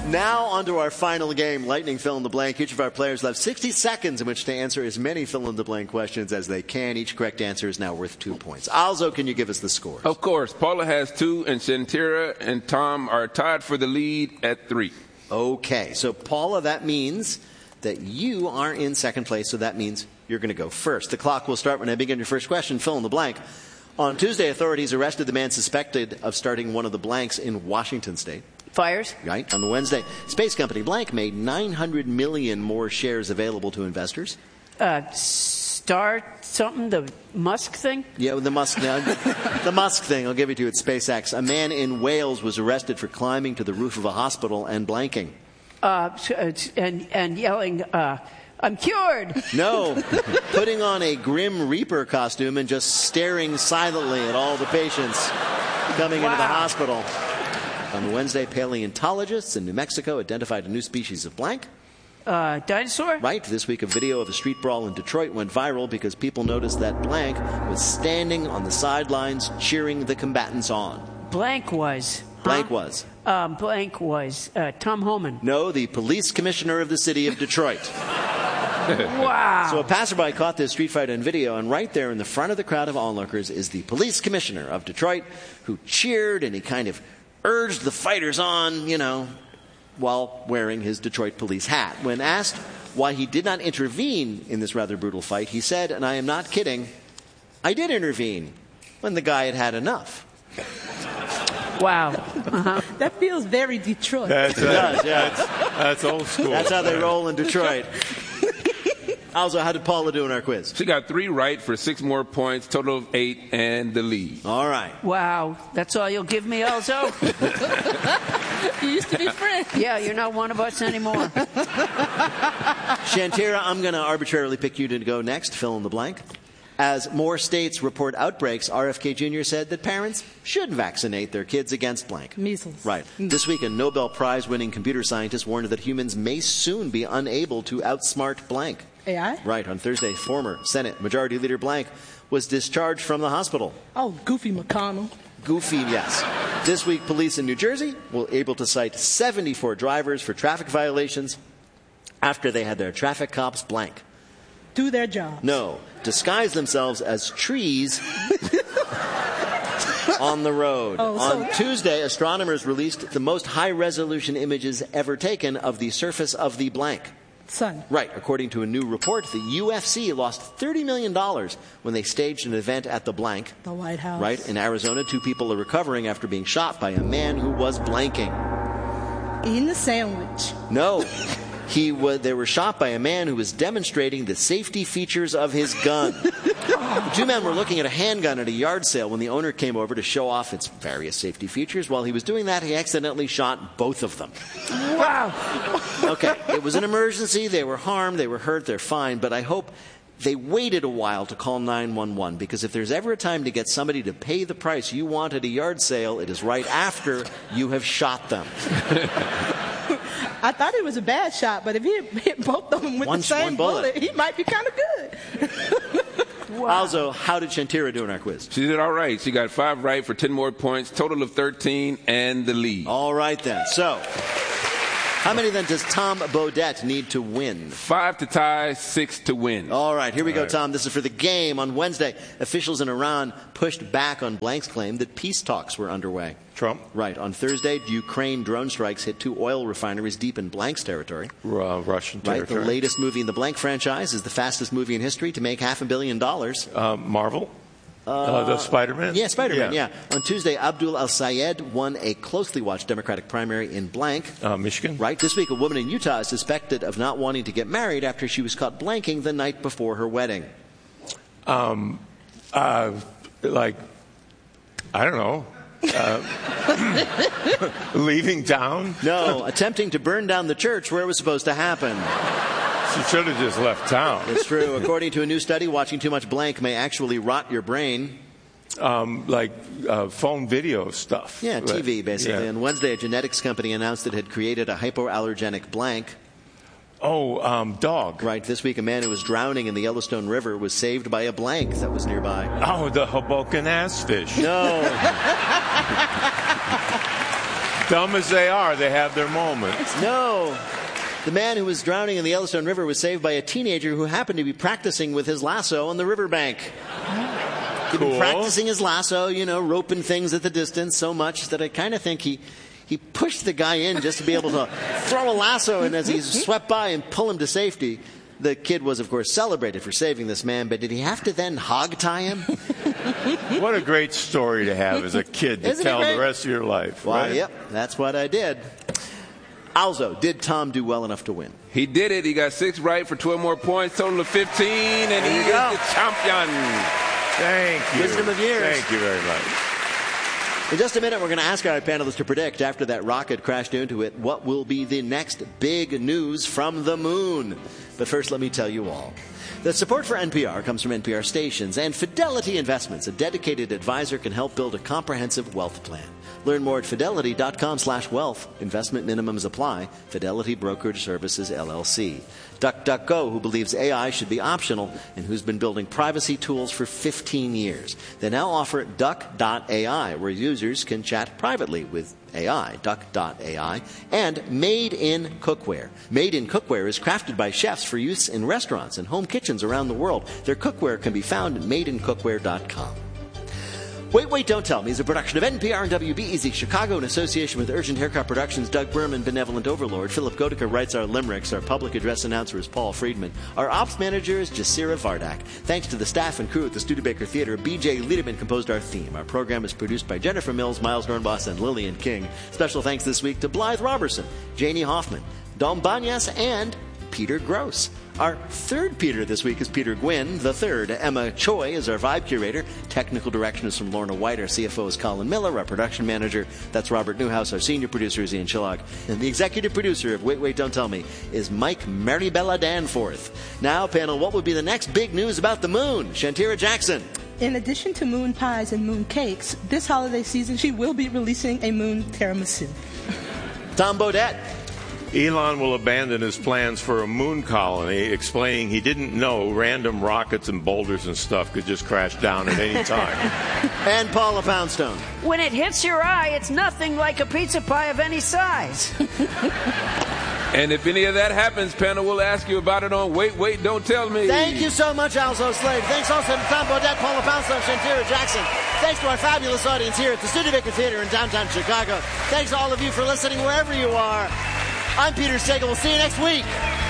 Now onto our final game, Lightning Fill in the Blank. Each of our players will have 60 seconds in which to answer as many fill in the blank questions as they can. Each correct answer is now worth 2 points. Alzo, can you give us the scores? Of course. Paula has 2, and Shantira and Tom are tied for the lead at 3. Okay, so Paula, that means that you are in second place, so that means you're going to go first. The clock will start when I begin your first question. Fill in the blank. On Tuesday, authorities arrested the man suspected of starting one of the blanks in Washington State. Fires. Right. On Wednesday, space company blank made 900 million more shares available to investors. Start something, the Musk thing? Yeah, the Musk thing. I'll give it to you. It's SpaceX. A man in Wales was arrested for climbing to the roof of a hospital and blanking. And yelling, I'm cured. No, putting on a Grim Reaper costume and just staring silently at all the patients coming into the hospital. On Wednesday, paleontologists in New Mexico identified a new species of blank. Dinosaur? Right. This week, a video of a street brawl in Detroit went viral because people noticed that blank was standing on the sidelines cheering the combatants on. Blank was. Blank was. Blank was Tom Homan. No, the police commissioner of the city of Detroit. Wow. So a passerby caught this street fight on video, and right there in the front of the crowd of onlookers is the police commissioner of Detroit, who cheered, and he kind of urged the fighters on, while wearing his Detroit police hat. When asked why he did not intervene in this rather brutal fight, he said, and I am not kidding, I did intervene when the guy had had enough. Wow. That feels very Detroit. It does, yeah. That's old school. That's how they roll in Detroit. Also, how did Paula do in our quiz? She got 3 right for 6 more points, total of 8, and the lead. All right. Wow. That's all you'll give me, Elzo? You used to be friends. Yeah, you're not one of us anymore. Shantira, I'm going to arbitrarily pick you to go next. Fill in the blank. As more states report outbreaks, RFK Jr. said that parents should vaccinate their kids against blank. Measles. Right. This week, a Nobel Prize-winning computer scientist warned that humans may soon be unable to outsmart blank. AI? Right. On Thursday, former Senate Majority Leader blank was discharged from the hospital. Oh, Goofy McConnell. Goofy, yes. This week, police in New Jersey were able to cite 74 drivers for traffic violations after they had their traffic cops blank. Do their job. No, disguise themselves as trees on the road. On Tuesday, astronomers released the most high-resolution images ever taken of the surface of the blank. Sun. Right. According to a new report, the UFC lost $30 million when they staged an event at the blank. The White House. Right. In Arizona, 2 people are recovering after being shot by a man who was blanking. Eating a sandwich. No. They were shot by a man who was demonstrating the safety features of his gun. The 2 men were looking at a handgun at a yard sale when the owner came over to show off its various safety features. While he was doing that, he accidentally shot both of them. Wow. Okay, it was an emergency. They were harmed. They were hurt. They're fine. But I hope they waited a while to call 911, because if there's ever a time to get somebody to pay the price you want at a yard sale, it is right after you have shot them. I thought it was a bad shot, but if he hit both of them with the same bullet, he might be kind of good. Wow. Also, how did Shantira do in our quiz? She did all right. She got 5 right for 10 more points, total of 13, and the lead. All right, then. So, how many, then, does Tom Bodette need to win? 5 to tie, 6 to win. All right, here we go, Tom. This is for the game. On Wednesday, officials in Iran pushed back on blank's claim that peace talks were underway. Trump. Right. On Thursday, Ukraine drone strikes hit 2 oil refineries deep in blank's territory. Russian territory. Right. The latest movie in the blank franchise is the fastest movie in history to make $500 million. Marvel. The Spider-Man? Yeah, Spider-Man, yeah. On Tuesday, Abdul El-Sayed won a closely watched Democratic primary in blank. Michigan. Right. This week, a woman in Utah is suspected of not wanting to get married after she was caught blanking the night before her wedding. I don't know. Leaving town? No, attempting to burn down the church where it was supposed to happen. She should have just left town. It's true. According to a new study, watching too much blank may actually rot your brain. Phone video stuff. Yeah, TV, basically. Yeah. On Wednesday, a genetics company announced it had created a hypoallergenic blank. Dog. Right. This week, a man who was drowning in the Yellowstone River was saved by a blank that was nearby. Oh, the Hoboken ass fish. No. Dumb as they are, they have their moments. No. The man who was drowning in the Yellowstone River was saved by a teenager who happened to be practicing with his lasso on the riverbank. He'd been practicing his lasso, roping things at the distance so much that I kind of think he pushed the guy in just to be able to throw a lasso in as he swept by and pull him to safety. The kid was, of course, celebrated for saving this man, but did he have to then hog tie him? What a great story to have as a kid to tell the rest of your life. Well, right? Yep, that's what I did. Also, did Tom do well enough to win? He did it. He got 6 right for 12 more points, total of 15, and he is the champion. Thank you. Wisdom of years. Thank you very much. In just a minute, we're going to ask our panelists to predict, after that rocket crashed into it, what will be the next big news from the moon. But first, let me tell you all. The support for NPR comes from NPR stations and Fidelity Investments. A dedicated advisor can help build a comprehensive wealth plan. Learn more at fidelity.com/wealth. Investment minimums apply. Fidelity Brokerage Services, LLC. DuckDuckGo, who believes AI should be optional and who's been building privacy tools for 15 years. They now offer Duck.ai, where users can chat privately with AI, Duck.ai, and Made in Cookware. Made in Cookware is crafted by chefs for use in restaurants and home kitchens around the world. Their cookware can be found at madeincookware.com. Wait, Don't Tell Me is a production of NPR and WBEZ Chicago in association with Urgent Haircut Productions, Doug Berman, Benevolent Overlord. Philip Goedeke writes our limericks. Our public address announcer is Paul Friedman. Our ops manager is Jasira Vardak. Thanks to the staff and crew at the Studebaker Theater, B.J. Liederman composed our theme. Our program is produced by Jennifer Mills, Miles Dornbos, and Lillian King. Special thanks this week to Blythe Robertson, Janie Hoffman, Dom Banyas, and Peter Gross. Our third Peter this week is Peter Gwynn, the third. Emma Choi is our vibe curator. Technical direction is from Lorna White. Our CFO is Colin Miller. Our production manager, that's Robert Newhouse. Our senior producer is Ian Chillag. And the executive producer of Wait, Don't Tell Me is Mike Maribella Danforth. Now, panel, what would be the next big news about the moon? Shantira Jackson. In addition to moon pies and moon cakes, this holiday season she will be releasing a moon tiramisu. Tom Bodette. Elon will abandon his plans for a moon colony, explaining he didn't know random rockets and boulders and stuff could just crash down at any time. And Paula Poundstone. When it hits your eye, it's nothing like a pizza pie of any size. And if any of that happens, panel, we'll ask you about it on Wait, Don't Tell Me. Thank you so much, Alzo Slade. Thanks also to Tom Bodette, Paula Poundstone, Shantira Jackson. Thanks to our fabulous audience here at the Studebaker Theater in downtown Chicago. Thanks to all of you for listening wherever you are. I'm Peter Sagal. We'll see you next week.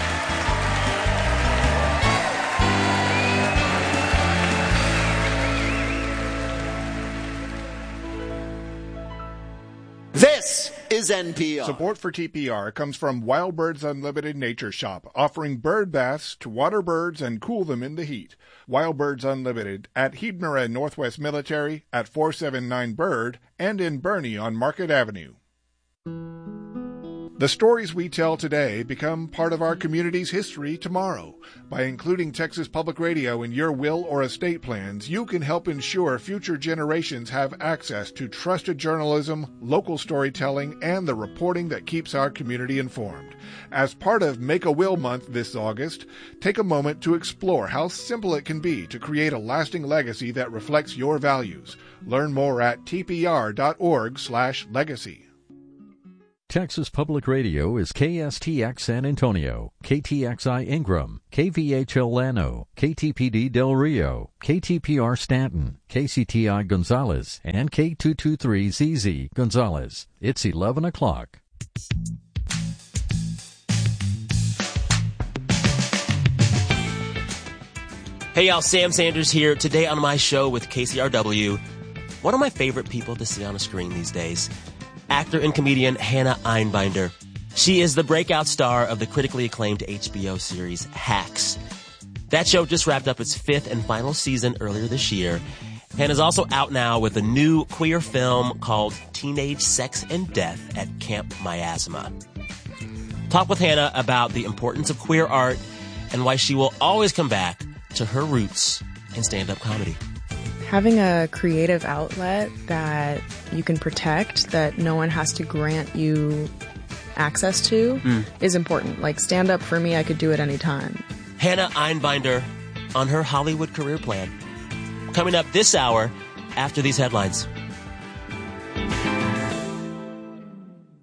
This is NPR. Support for TPR comes from Wild Birds Unlimited Nature Shop, offering bird baths to water birds and cool them in the heat. Wild Birds Unlimited at Heidner and Northwest Military, at 479 Bird, and in Bernie on Market Avenue. The stories we tell today become part of our community's history tomorrow. By including Texas Public Radio in your will or estate plans, you can help ensure future generations have access to trusted journalism, local storytelling, and the reporting that keeps our community informed. As part of Make a Will Month this August, take a moment to explore how simple it can be to create a lasting legacy that reflects your values. Learn more at tpr.org/legacy. Texas Public Radio is KSTX San Antonio, KTXI Ingram, KVHL Llano, KTPD Del Rio, KTPR Stanton, KCTI Gonzales, and K223ZZ Gonzales. It's 11 o'clock. Hey y'all, Sam Sanders here. Today on my show with KCRW, one of my favorite people to see on a screen these days, actor and comedian Hannah Einbinder. She is the breakout star of the critically acclaimed HBO series Hacks. That show just wrapped up its 5th and final season earlier this year. Hannah's also out now with a new queer film called Teenage Sex and Death at Camp Miasma. Talk with Hannah about the importance of queer art and why she will always come back to her roots in stand-up comedy. Having a creative outlet that you can protect, that no one has to grant you access to, is important. Like stand-up, for me, I could do it anytime. Hannah Einbinder on her Hollywood career plan. Coming up this hour after these headlines.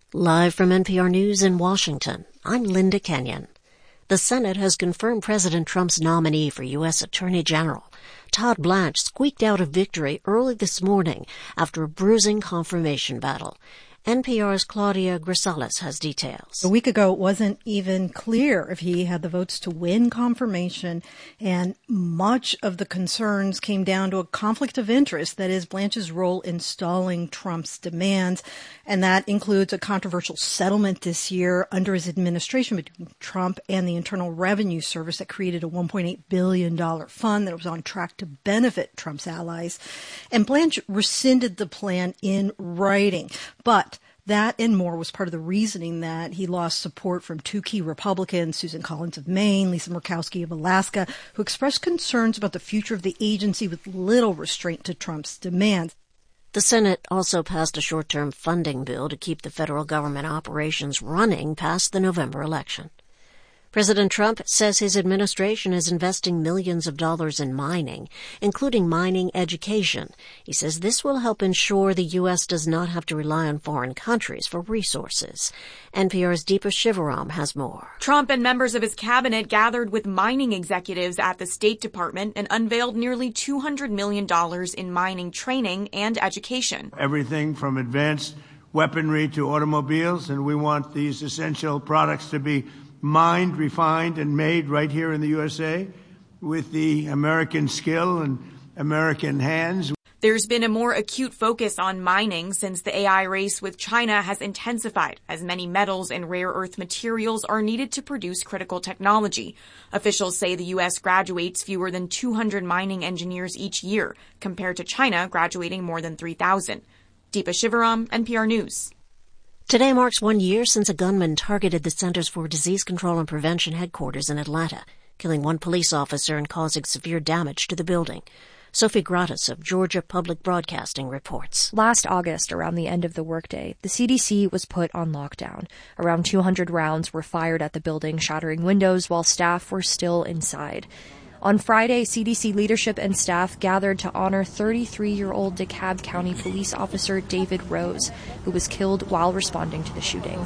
Live from NPR News in Washington, I'm Linda Kenyon. The Senate has confirmed President Trump's nominee for U.S. Attorney General. Todd Blanche squeaked out a victory early this morning after a bruising confirmation battle. NPR's Claudia Grisales has details. A week ago, it wasn't even clear if he had the votes to win confirmation, and much of the concerns came down to a conflict of interest, that is, Blanche's role in stalling Trump's demands, and that includes a controversial settlement this year under his administration between Trump and the Internal Revenue Service that created a $1.8 billion fund that was on track to benefit Trump's allies. And Blanche rescinded the plan in writing, but that and more was part of the reasoning that he lost support from two key Republicans, Susan Collins of Maine, Lisa Murkowski of Alaska, who expressed concerns about the future of the agency with little restraint to Trump's demands. The Senate also passed a short-term funding bill to keep the federal government operations running past the November election. President Trump says his administration is investing millions of dollars in mining, including mining education. He says this will help ensure the U.S. does not have to rely on foreign countries for resources. NPR's Deepa Shivaram has more. Trump and members of his cabinet gathered with mining executives at the State Department and unveiled nearly $200 million in mining training and education. Everything from advanced weaponry to automobiles, and we want these essential products to be mined, refined, and made right here in the USA with the American skill and American hands. There's been a more acute focus on mining since the AI race with China has intensified, as many metals and rare earth materials are needed to produce critical technology. Officials say the U.S. graduates fewer than 200 mining engineers each year, compared to China graduating more than 3,000. Deepa Shivaram, NPR News. Today marks 1 year since a gunman targeted the Centers for Disease Control and Prevention headquarters in Atlanta, killing one police officer and causing severe damage to the building. Sophie Gratis of Georgia Public Broadcasting reports. Last August, around the end of the workday, the CDC was put on lockdown. Around 200 rounds were fired at the building, shattering windows while staff were still inside. On Friday, CDC leadership and staff gathered to honor 33-year-old DeKalb County police officer David Rose, who was killed while responding to the shooting.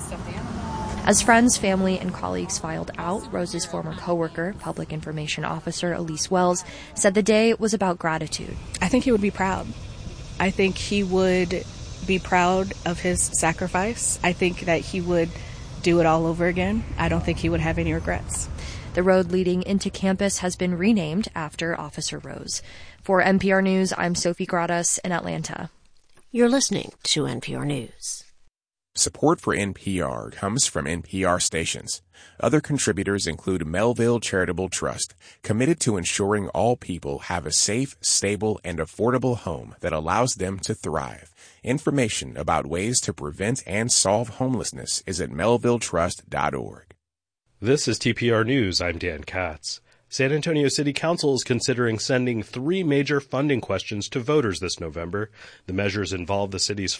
As friends, family, and colleagues filed out, Rose's former coworker, public information officer Elise Wells, said the day was about gratitude. I think he would be proud. I think he would be proud of his sacrifice. I think that he would do it all over again. I don't think he would have any regrets. The road leading into campus has been renamed after Officer Rose. For NPR News, I'm Sophie Gratis in Atlanta. You're listening to NPR News. Support for NPR comes from NPR stations. Other contributors include Melville Charitable Trust, committed to ensuring all people have a safe, stable, and affordable home that allows them to thrive. Information about ways to prevent and solve homelessness is at melvilletrust.org. This is TPR News. I'm Dan Katz. San Antonio City Council is considering sending 3 major funding questions to voters this November. The measures involve the city's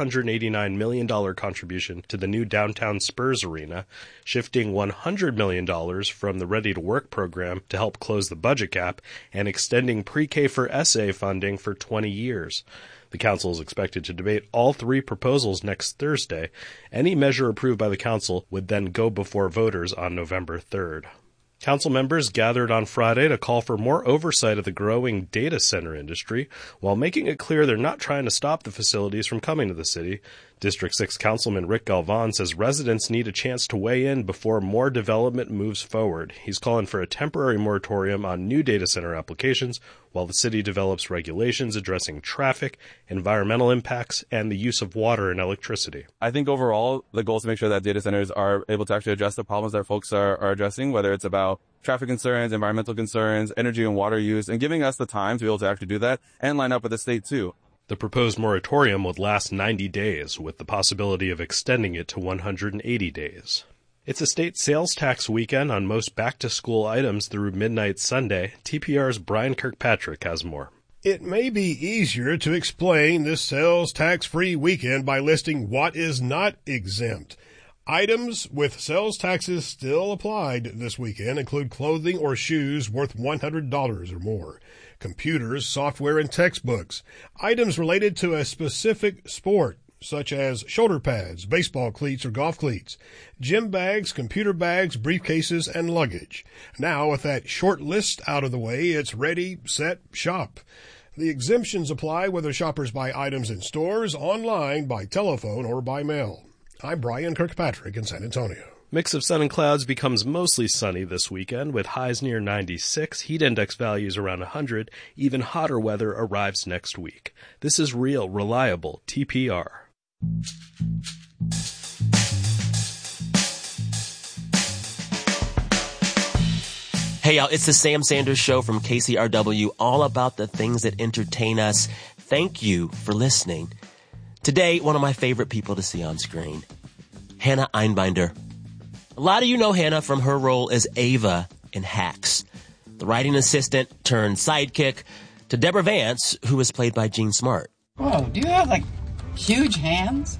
$489 million contribution to the new downtown Spurs Arena, shifting $100 million from the Ready to Work program to help close the budget gap, and extending pre-K for essay funding for 20 years. The council is expected to debate all 3 proposals next Thursday. Any measure approved by the council would then go before voters on November 3rd. Council members gathered on Friday to call for more oversight of the growing data center industry, while making it clear they're not trying to stop the facilities from coming to the city. District 6 Councilman Rick Galvan says residents need a chance to weigh in before more development moves forward. He's calling for a temporary moratorium on new data center applications while the city develops regulations addressing traffic, environmental impacts, and the use of water and electricity. I think overall, the goal is to make sure that data centers are able to actually address the problems that folks are addressing, whether it's about traffic concerns, environmental concerns, energy and water use, and giving us the time to be able to actually do that and line up with the state too. The proposed moratorium would last 90 days, with the possibility of extending it to 180 days. It's a state sales tax weekend on most back-to-school items through midnight Sunday. TPR's Brian Kirkpatrick has more. It may be easier to explain this sales tax-free weekend by listing what is not exempt. Items with sales taxes still applied this weekend include clothing or shoes worth $100 or more, computers, software, and textbooks, items related to a specific sport, such as shoulder pads, baseball cleats, or golf cleats, gym bags, computer bags, briefcases, and luggage. Now, with that short list out of the way, it's ready, set, shop. The exemptions apply whether shoppers buy items in stores, online, by telephone, or by mail. I'm Brian Kirkpatrick in San Antonio. Mix of sun and clouds becomes mostly sunny this weekend with highs near 96, heat index values around 100. Even hotter weather arrives next week. This is real, reliable TPR. Hey, y'all, it's the Sam Sanders Show from KCRW, all about the things that entertain us. Thank you for listening. Today, one of my favorite people to see on screen, Hannah Einbinder. A lot of you know Hannah from her role as Ava in Hacks, the writing assistant turned sidekick to Deborah Vance, who was played by Jean Smart. Whoa, do you have, huge hands?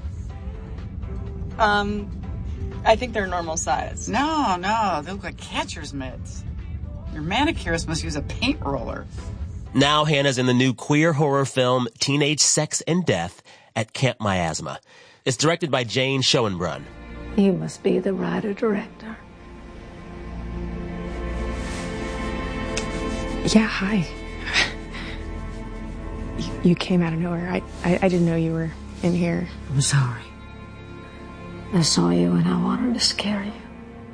I think they're normal size. No, they look like catcher's mitts. Your manicurist must use a paint roller. Now Hannah's in the new queer horror film Teenage Sex and Death at Camp Miasma. It's directed by Jane Schoenbrunn. You must be the writer-director. Yeah, hi. You came out of nowhere. I didn't know you were in here. I'm sorry. I saw you and I wanted to scare you.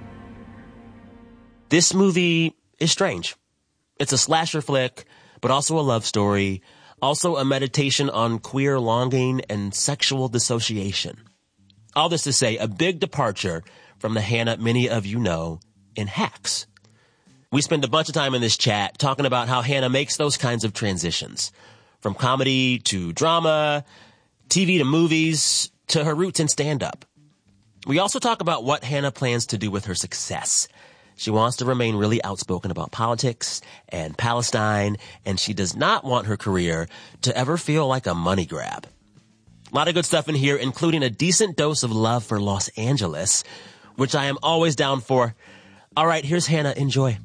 This movie is strange. It's a slasher flick, but also a love story, also a meditation on queer longing and sexual dissociation. All this to say, a big departure from the Hannah many of you know in Hacks. We spend a bunch of time in this chat talking about how Hannah makes those kinds of transitions, from comedy to drama, TV to movies, to her roots in stand-up. We also talk about what Hannah plans to do with her success. She wants to remain really outspoken about politics and Palestine, and she does not want her career to ever feel like a money grab. A lot of good stuff in here, including a decent dose of love for Los Angeles, which I am always down for. All right, here's Hannah. Enjoy.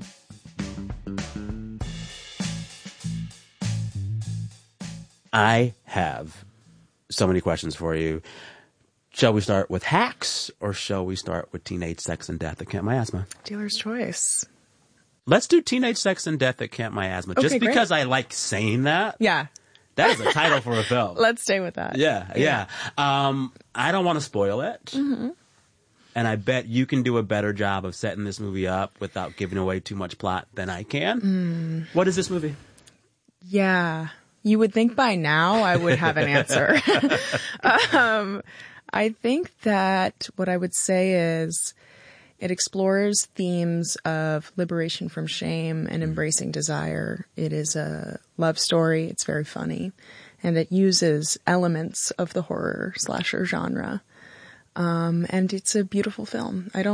I have so many questions for you. Shall we start with Hacks, or shall we start with Teenage Sex and Death at Camp Miasma? Dealer's choice. Let's do Teenage Sex and Death at Camp Miasma, just because I like saying that. Yeah. That is a title for a film. Let's stay with that. Yeah. I don't want to spoil it. Mm-hmm. And I bet you can do a better job of setting this movie up without giving away too much plot than I can. What is this movie? Yeah. You would think by now I would have an answer. I think that what I would say is it explores themes of liberation from shame and embracing desire. It is a love story. It's very funny. And it uses elements of the horror slasher genre. And it's a beautiful film. I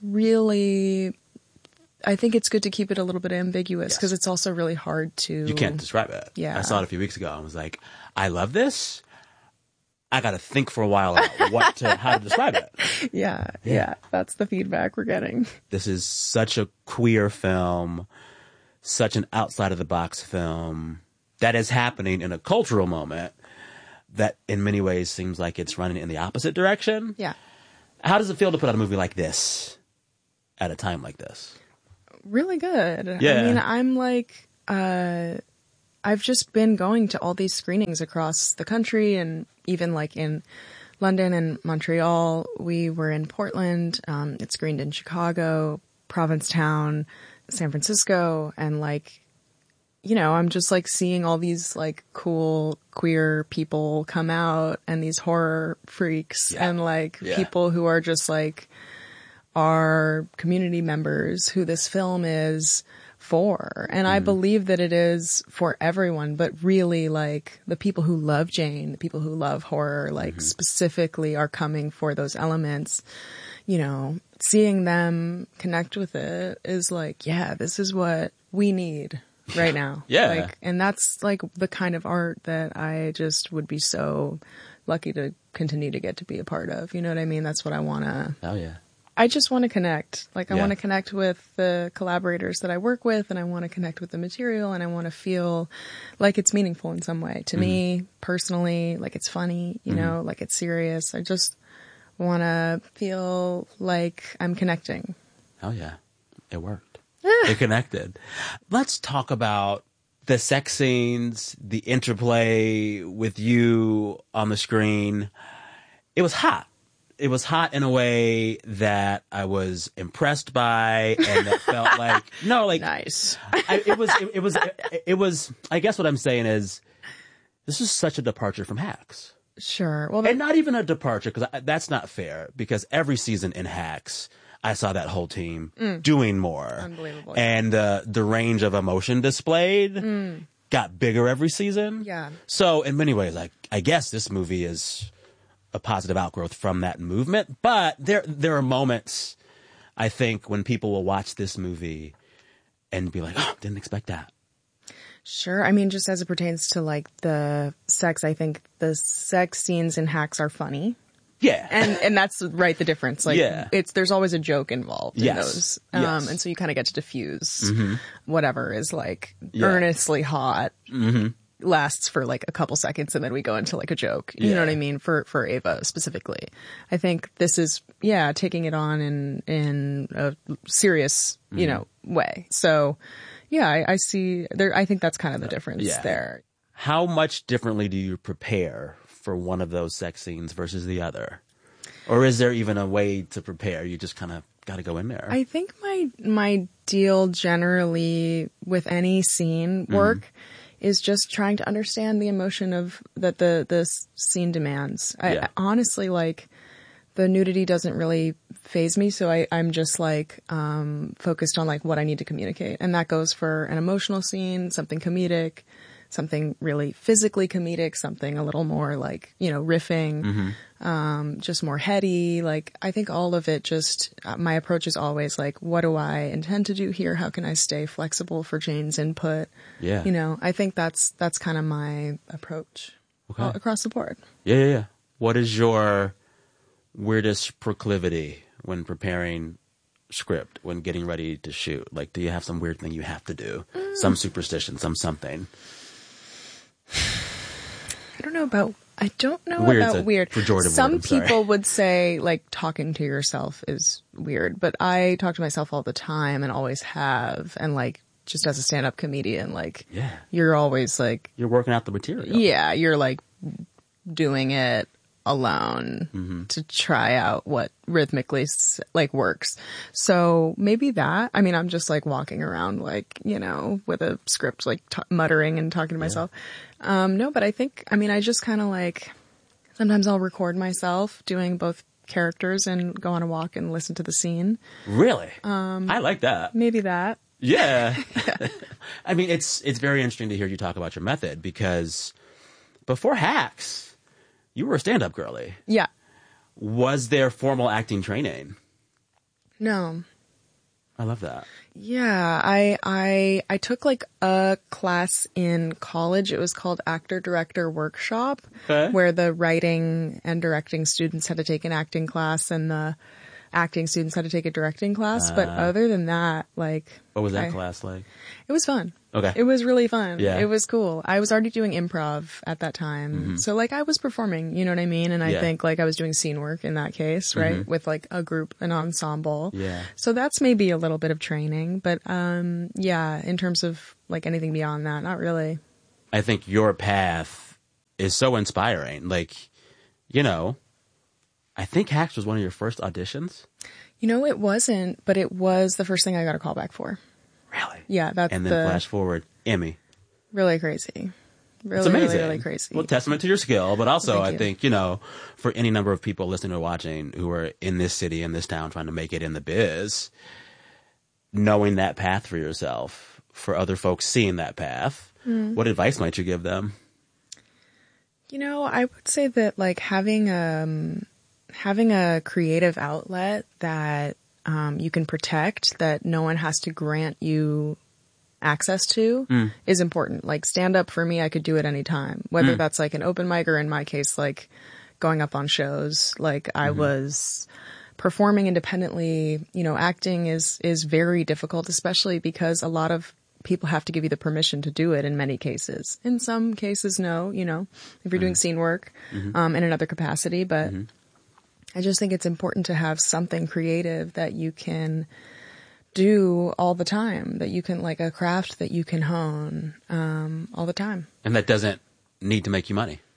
think it's good to keep it a little bit ambiguous because it's also really hard to... You can't describe it. Yeah. I saw it a few weeks ago and was like, I love this. I got to think for a while about how to describe it. Yeah. That's the feedback we're getting. This is such a queer film, such an outside of the box film that is happening in a cultural moment that in many ways seems like it's running in the opposite direction. Yeah. How does it feel to put out a movie like this at a time like this? Really good. Yeah. I mean, I'm like, I've just been going to all these screenings across the country, and even like in London and Montreal. We were in Portland. It screened in Chicago, Provincetown, San Francisco, and I'm just like seeing all these like cool queer people come out, and these horror freaks and people who are just like our community members who this film is for. And I believe that it is for everyone, but really like the people who love Jane, the people who love horror, specifically are coming for those elements. Seeing them connect with it is like, yeah, this is what we need right now. Yeah. And that's like the kind of art that I just would be so lucky to continue to get to be a part of. You know what I mean? That's what I want to I just want to connect. Like, I Yeah. want to connect with the collaborators that I work with, and I want to connect with the material, and I want to feel like it's meaningful in some way to me personally, like it's funny, you know, like it's serious. I just want to feel like I'm connecting. Oh, yeah. It worked. It connected. Let's talk about the sex scenes, the interplay with you on the screen. It was hot. It was hot in a way that I was impressed by, and that felt like nice. It was. I guess what I'm saying is, this is such a departure from Hacks. Sure. Well, and not even a departure, because that's not fair. Because every season in Hacks, I saw that whole team doing more. Unbelievable. And the range of emotion displayed got bigger every season. Yeah. So in many ways, I guess this movie is a positive outgrowth from that movement. But there are moments, I think, when people will watch this movie and be like, oh, didn't expect that. Sure. I mean, just as it pertains to like the sex, I think the sex scenes in Hacks are funny. Yeah. And that's right, the difference. Like, Yeah. there's always a joke involved in Yes. those. Yes. And so you kind of get to diffuse Mhm. whatever is like Yeah. earnestly hot, Mm-hmm. lasts for like a couple seconds, and then we go into like a joke. You Yeah. know what I mean? For Ava specifically. I think this is, taking it on in a serious, you know, way. So yeah, I see there. I think that's kind of the difference Yeah. there. How much differently do you prepare for one of those sex scenes versus the other? Or is there even a way to prepare? You just kind of got to go in there. I think my deal generally with any scene work is just trying to understand the emotion of that the scene demands. I honestly, like, the nudity doesn't really faze me, so I'm just like focused on like what I need to communicate, and that goes for an emotional scene, something comedic, something really physically comedic, something a little more like, riffing, just more heady. Like, I think all of it just, my approach is always like, what do I intend to do here? How can I stay flexible for Jane's input? Yeah. I think that's kind of my approach all across the board. Yeah. What is your weirdest proclivity when preparing script, when getting ready to shoot? Like, do you have some weird thing you have to do? Some superstition, something? I don't know about Weird's about a weird. pejorative Some word, I'm sorry. people would say like talking to yourself is weird, but I talk to myself all the time and always have. And like, just as a stand-up comedian, like, you're always like, you're working out the material. Yeah, you're like doing it alone to try out what rhythmically like works. So maybe that. I mean, I'm just like walking around like, with a script, like muttering and talking to myself. No, but I think, I just kind of like, sometimes I'll record myself doing both characters and go on a walk and listen to the scene. Really? I like that. Maybe that. Yeah. I mean, it's very interesting to hear you talk about your method, because before Hacks, you were a stand-up girly. Yeah. Was there formal acting training? No. I love that. Yeah, I took like a class in college. It was called Actor Director Workshop, where the writing and directing students had to take an acting class and the acting students had to take a directing class. But other than that, like... What was that class like? It was fun. Okay. It was really fun. Yeah. It was cool. I was already doing improv at that time. So like I was performing, you know what I mean? And I think like I was doing scene work in that case, right? With like a group, an ensemble. Yeah. So that's maybe a little bit of training, but in terms of like anything beyond that, not really. I think your path is so inspiring. Like, I think Hacks was one of your first auditions. It wasn't, but it was the first thing I got a call back for. Really? Yeah, that's and then flash forward, Emmy. Really crazy. Really, it's amazing. really, really crazy. Well, testament to your skill, but also I Thank think, for any number of people listening or watching who are in this city, in this town, trying to make it in the biz, knowing that path for yourself, for other folks seeing that path, what advice might you give them? I would say that like having a creative outlet that you can protect, that no one has to grant you access to, is important. Like stand up for me, I could do it anytime, whether that's like an open mic or in my case, like going up on shows. Like I was performing independently, acting is very difficult, especially because a lot of people have to give you the permission to do it in many cases. In some cases, no, if you're doing scene work, in another capacity. But I just think it's important to have something creative that you can do all the time, that you can, like a craft that you can hone all the time. And that doesn't need to make you money.